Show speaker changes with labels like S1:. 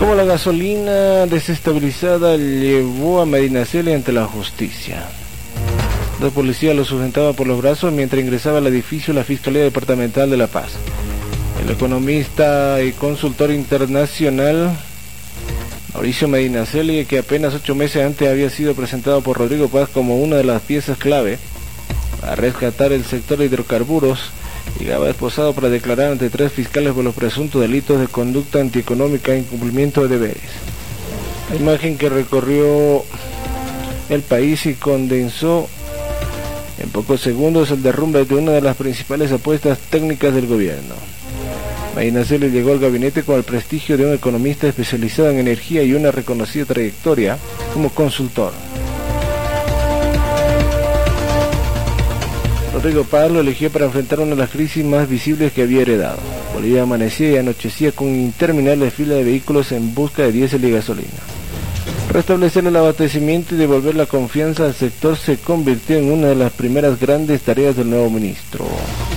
S1: Como la gasolina desestabilizada llevó a Medinaceli ante la justicia. Dos policías lo sujetaban por los brazos mientras ingresaba al edificio de la Fiscalía Departamental de La Paz. El economista y consultor internacional Mauricio Medinaceli, que apenas 8 meses antes había sido presentado por Rodrigo Paz como una de las piezas clave para rescatar el sector de hidrocarburos, llegaba esposado para declarar ante 3 fiscales por los presuntos delitos de conducta antieconómica e incumplimiento de deberes. La imagen que recorrió el país y condensó en pocos segundos el derrumbe de una de las principales apuestas técnicas del gobierno. Medinaceli llegó al gabinete con el prestigio de un economista especializado en energía y una reconocida trayectoria como consultor. Rodrigo Paz lo eligió para enfrentar una de las crisis más visibles que había heredado. Bolivia amanecía y anochecía con interminable fila de vehículos en busca de diésel y gasolina. Restablecer el abastecimiento y devolver la confianza al sector se convirtió en una de las primeras grandes tareas del nuevo ministro.